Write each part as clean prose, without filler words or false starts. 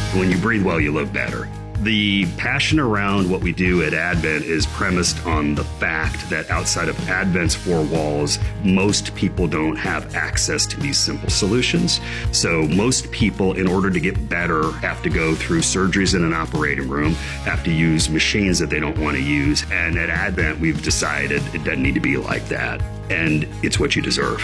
When you breathe well, you live better. The passion around what we do at Advent is premised on the fact that outside of Advent's four walls, most people don't have access to these simple solutions. So most people, in order to get better, have to go through surgeries in an operating room, have to use machines that they don't want to use. And at Advent, we've decided it doesn't need to be like that. And it's what you deserve.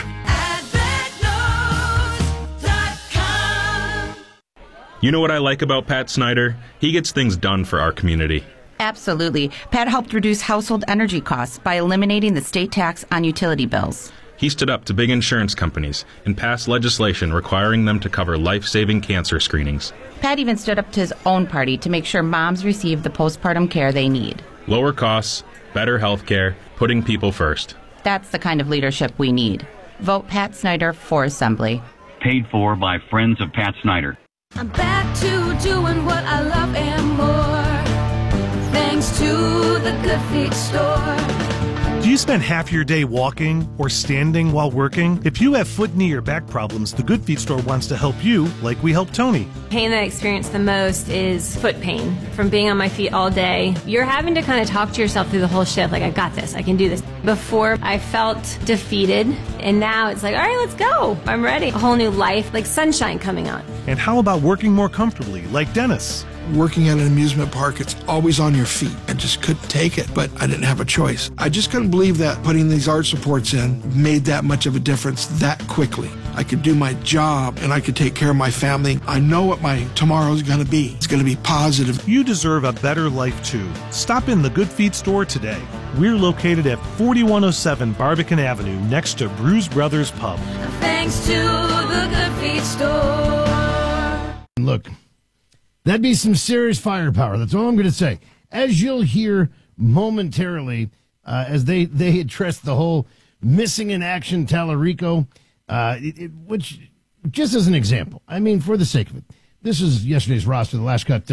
You know what I like about Pat Snyder? He gets things done for our community. Absolutely. Pat helped reduce household energy costs by eliminating the state tax on utility bills. He stood up to big insurance companies and passed legislation requiring them to cover life-saving cancer screenings. Pat even stood up to his own party to make sure moms receive the postpartum care they need. Lower costs, better health care, putting people first. That's the kind of leadership we need. Vote Pat Snyder for Assembly. Paid for by Friends of Pat Snyder. I'm back to doing what I love and more, thanks to the Good Feet store. Do you spend half your day walking or standing while working? If you have foot, knee, or back problems, the Good Feet store wants to help you like we helped Tony. Pain that I experience the most is foot pain from being on my feet all day. You're having to kind of talk to yourself through the whole shift, like, I got this, I can do this. Before, I felt defeated, and now it's like, all right, let's go. I'm ready. A whole new life, like sunshine coming on. And how about working more comfortably, like Dennis? Working at an amusement park, it's always on your feet. I just couldn't take it, but I didn't have a choice. I just couldn't believe that putting these arch supports in made that much of a difference that quickly. I could do my job and I could take care of my family. I know what my tomorrow's going to be. It's going to be positive. You deserve a better life too. Stop in the Good Feet store today. We're located at 4107 Barbican Avenue next to Bruise Brothers Pub. Thanks to the Good Feet store. Look, that'd be some serious firepower. That's all I'm going to say. As you'll hear momentarily, as they address the whole missing in action Tallarico, which, just as an example, I mean, for the sake of it, this is yesterday's roster, the last cut.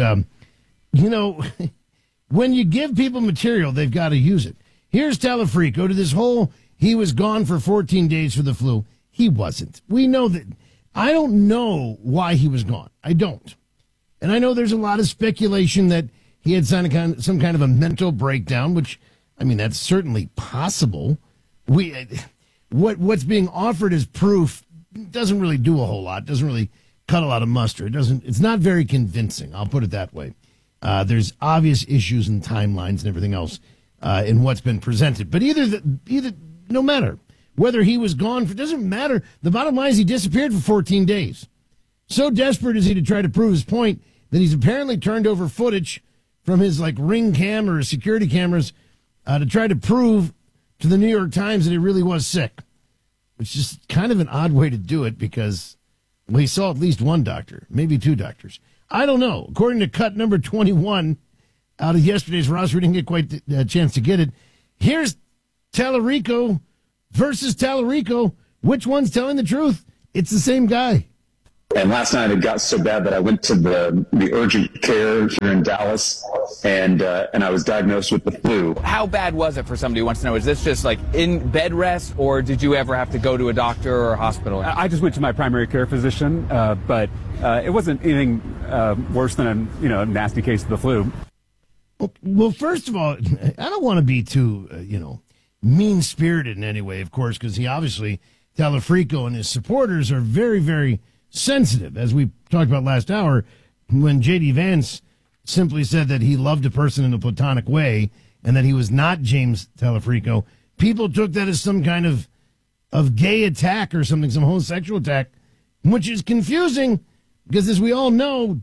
When you give people material, they've got to use it. Here's Tallarico to this whole, he was gone for 14 days for the flu. He wasn't. We know that. I don't know why he was gone. I don't. And I know there's a lot of speculation that he had some kind of a mental breakdown, which, I mean, that's certainly possible. What's being offered as proof doesn't really do a whole lot, doesn't really cut a lot of mustard. It's not very convincing, I'll put it that way. There's obvious issues and timelines and everything else in what's been presented. But either no matter whether he was gone, it doesn't matter. The bottom line is he disappeared for 14 days. So desperate is he to try to prove his point that he's apparently turned over footage from his Ring cam or his security cameras to try to prove to the New York Times that he really was sick, which is kind of an odd way to do it because, well, he saw at least one doctor, maybe two doctors. I don't know. According to cut number 21 out of yesterday's roster, we didn't get quite a chance to get it. Here's Tallarico versus Tallarico. Which one's telling the truth? It's the same guy. And last night it got so bad that I went to the urgent care here in Dallas, and I was diagnosed with the flu. How bad was it for somebody who wants to know? Is this just in bed rest, or did you ever have to go to a doctor or a hospital? I just went to my primary care physician, but it wasn't anything worse than a nasty case of the flu. Well, first of all, I don't want to be too mean-spirited in any way, of course, because he obviously, Tallarico and his supporters are very, very sensitive, as we talked about last hour, when J.D. Vance simply said that he loved a person in a platonic way and that he was not James Tallarico. People took that as some kind of gay attack or something, some homosexual attack, which is confusing because, as we all know,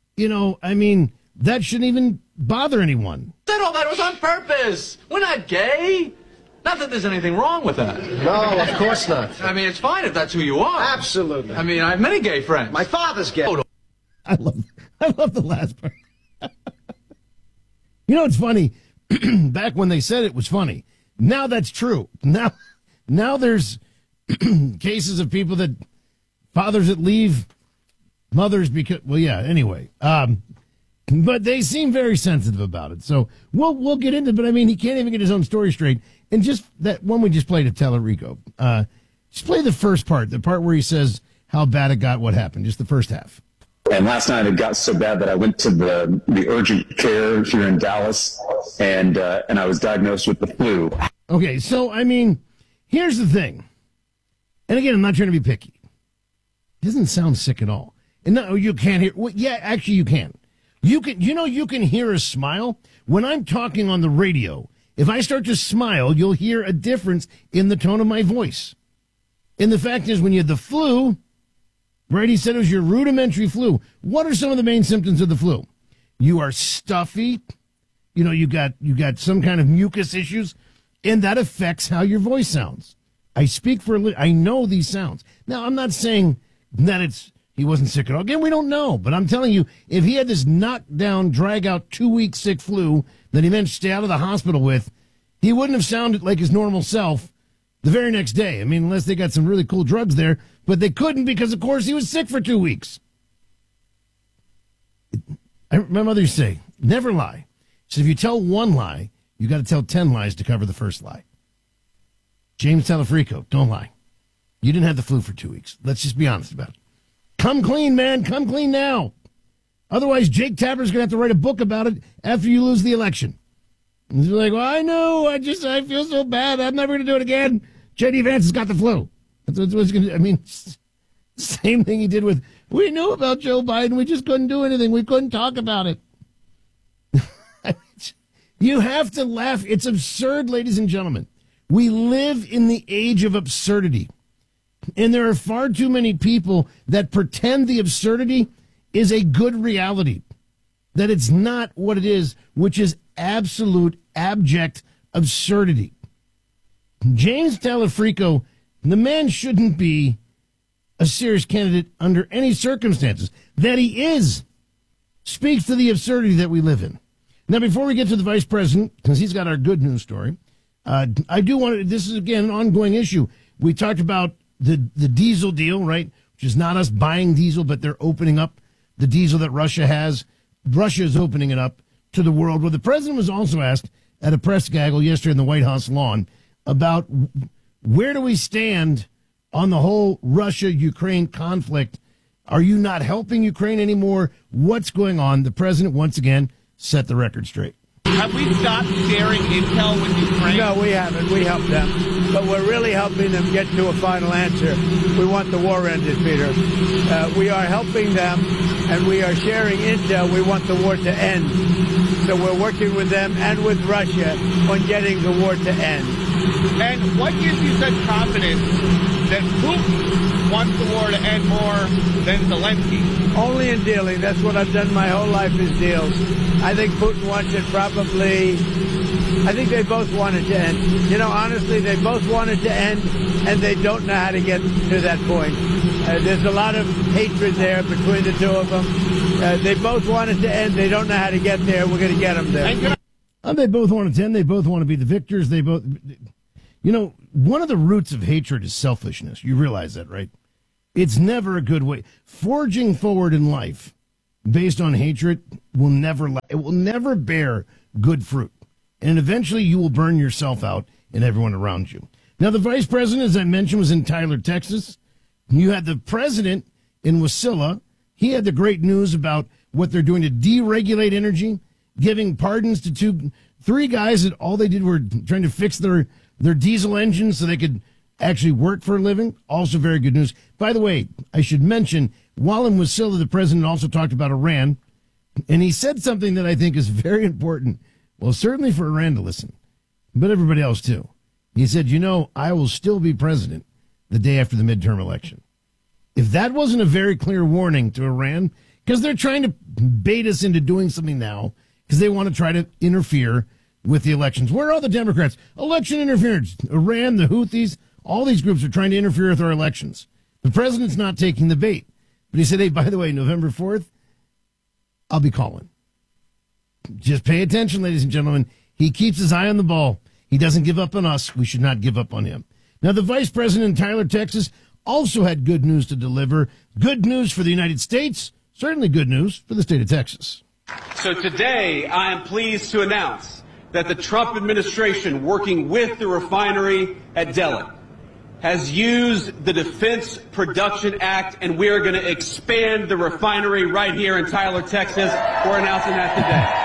that shouldn't even bother anyone. Said all that was on purpose. We're not gay. Not that there's anything wrong with that. No, of course not. I mean, it's fine if that's who you are. Absolutely. I mean, I have many gay friends. My father's gay. I love the last part. It's funny. Back when they said it was funny. Now that's true. Now there's cases of people that fathers that leave mothers because, well, yeah, anyway. But they seem very sensitive about it. So we'll get into it. But I mean, he can't even get his own story straight. And just that one we just played at Tallarico. Just play the first part, the part where he says how bad it got, what happened, just the first half. And last night it got so bad that I went to the urgent care here in Dallas, and I was diagnosed with the flu. Okay, so, I mean, here's the thing. And again, I'm not trying to be picky. It doesn't sound sick at all. And no, you can't hear. Well, yeah, actually, you can. You can hear a smile. When I'm talking on the radio, if I start to smile, you'll hear a difference in the tone of my voice. And the fact is, when you have the flu, right, he said it was your rudimentary flu. What are some of the main symptoms of the flu? You are stuffy. You know, you got some kind of mucus issues, and that affects how your voice sounds. I speak for I know these sounds. Now, I'm not saying that he wasn't sick at all. Again, we don't know, but I'm telling you, if he had this knockdown, drag-out, 2-week sick flu that he then stay out of the hospital with, he wouldn't have sounded like his normal self the very next day. I mean, unless they got some really cool drugs there, but they couldn't because, of course, he was sick for 2 weeks. My mother used to say, never lie. She said, if you tell one lie, you got to tell 10 lies to cover the first lie. James Talafrico, don't lie. You didn't have the flu for 2 weeks. Let's just be honest about it. Come clean, man. Come clean now. Otherwise, Jake Tapper's going to have to write a book about it after you lose the election. And he's like, well, I know. I feel so bad. I'm never going to do it again. J.D. Vance has got the flu. That's what he's going to do. I mean, same thing he did with, we knew about Joe Biden. We just couldn't do anything. We couldn't talk about it. You have to laugh. It's absurd, ladies and gentlemen. We live in the age of absurdity. And there are far too many people that pretend the absurdity is a good reality, that it's not what it is, which is absolute, abject absurdity. James Talafrico, the man shouldn't be a serious candidate under any circumstances. That he is speaks to the absurdity that we live in. Now, before we get to the vice president, because he's got our good news story, I do want to, this is, again, an ongoing issue. We talked about the diesel deal, right, which is not us buying diesel, but they're opening up the diesel that Russia has. Russia is opening it up to the world. Well, the president was also asked at a press gaggle yesterday in the White House lawn about where do we stand on the whole Russia-Ukraine conflict. Are you not helping Ukraine anymore? What's going on? The president, once again, set the record straight. Have we stopped sharing intel with Ukraine? No, we haven't. We helped them. But we're really helping them get to a final answer. We want the war ended, Peter. We are helping them, and we are sharing intel. We want the war to end. So we're working with them and with Russia on getting the war to end. And what gives you such confidence that Putin wants the war to end more than Zelensky? Only in dealing. That's what I've done my whole life is deals. I think Putin wants it probably. I think they both want it to end. You know, honestly, they both want it to end, and they don't know how to get to that point. There's a lot of hatred there between the two of them. They both want it to end. They don't know how to get there. We're going to get them there. They both want it to end. They both want to be the victors. They both, you know, one of the roots of hatred is selfishness. You realize that, right? It's never a good way. Forging forward in life based on hatred will never bear good fruit. And eventually you will burn yourself out and everyone around you. Now, the vice president, as I mentioned, was in Tyler, Texas. You had the president in Wasilla. He had the great news about what they're doing to deregulate energy, giving pardons to 3 guys that all they did were trying to fix their diesel engines so they could actually work for a living. Also very good news. By the way, I should mention, while in Wasilla, the president also talked about Iran, and he said something that I think is very important. Well, certainly for Iran to listen, but everybody else too. He said, you know, I will still be president the day after the midterm election. If that wasn't a very clear warning to Iran, because they're trying to bait us into doing something now, because they want to try to interfere with the elections. Where are all the Democrats? Election interference. Iran, the Houthis, all these groups are trying to interfere with our elections. The president's not taking the bait. But he said, hey, by the way, November 4th, I'll be calling. Just pay attention, ladies and gentlemen. He keeps his eye on the ball. He doesn't give up on us. We should not give up on him. Now, the vice president in Tyler, Texas, also had good news to deliver. Good news for the United States. Certainly good news for the state of Texas. So today, I am pleased to announce that the Trump administration, working with the refinery at Delek, has used the Defense Production Act, and we are going to expand the refinery right here in Tyler, Texas. We're announcing that today.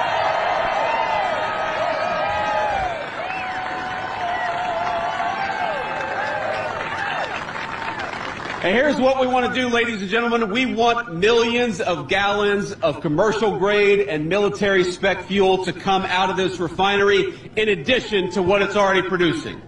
And here's what we want to do, ladies and gentlemen. We want millions of gallons of commercial grade and military spec fuel to come out of this refinery in addition to what it's already producing.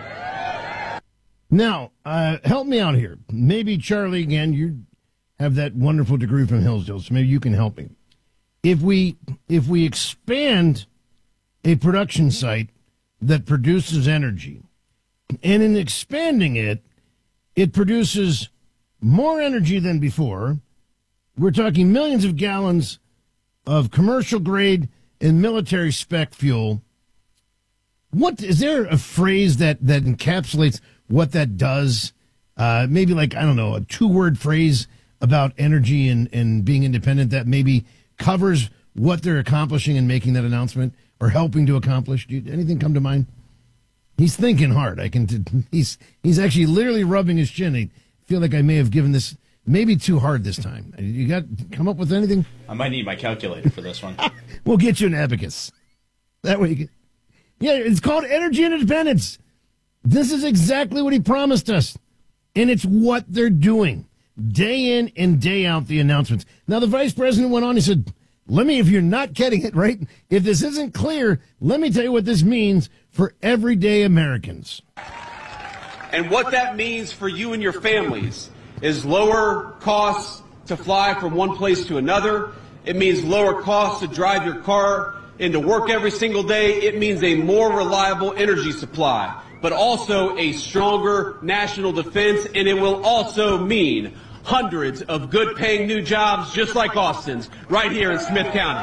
Now, help me out here. Maybe, Charlie, again, you have that wonderful degree from Hillsdale, so maybe you can help me. If we expand a production site that produces energy, and in expanding it, it produces more energy than before. We're talking millions of gallons of commercial grade and military spec fuel. What is there a phrase that encapsulates what that does? Maybe like, I don't know, a 2-word phrase about energy and being independent that maybe covers what they're accomplishing in making that announcement or helping to accomplish. Anything come to mind? He's thinking hard. He's actually literally rubbing his chin. I feel like I may have given this maybe too hard this time. You come up with anything? I might need my calculator for this one. We'll get you an abacus. That way it's called energy independence. This is exactly what he promised us. And it's what they're doing. Day in and day out, the announcements. Now, the vice president went on, he said, if you're not getting it, right? If this isn't clear, let me tell you what this means for everyday Americans. And what that means for you and your families is lower costs to fly from one place to another. It means lower costs to drive your car into work every single day. It means a more reliable energy supply, but also a stronger national defense. And it will also mean hundreds of good-paying new jobs just like Austin's right here in Smith County.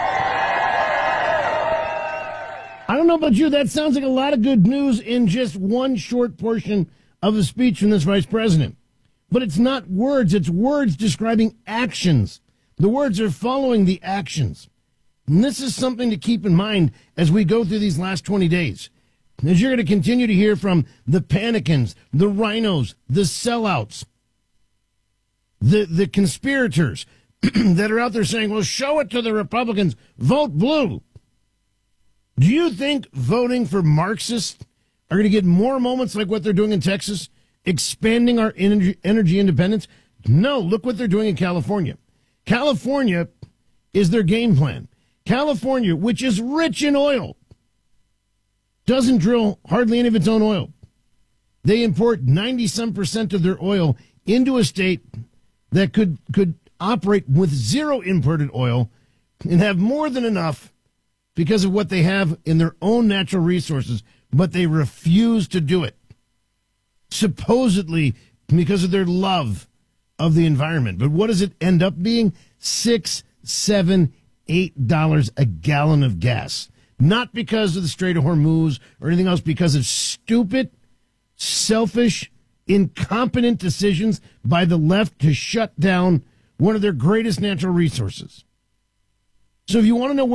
I don't know about you, that sounds like a lot of good news in just one short portion of the speech from this vice president. But it's not words, it's words describing actions. The words are following the actions. And this is something to keep in mind as we go through these last 20 days. As you're going to continue to hear from the panicans, the rhinos, the sellouts, the conspirators that are out there saying, well, show it to the Republicans, vote blue. Do you think voting for Marxists are going to get more moments like what they're doing in Texas, expanding our energy independence? No, look what they're doing in California. California is their game plan. California, which is rich in oil, doesn't drill hardly any of its own oil. They import 90-some% of their oil into a state that could operate with zero imported oil and have more than enough because of what they have in their own natural resources, but they refuse to do it. Supposedly because of their love of the environment. But what does it end up being? $6, $7, $8 a gallon of gas. Not because of the Strait of Hormuz or anything else, because of stupid, selfish, incompetent decisions by the left to shut down one of their greatest natural resources. So if you want to know where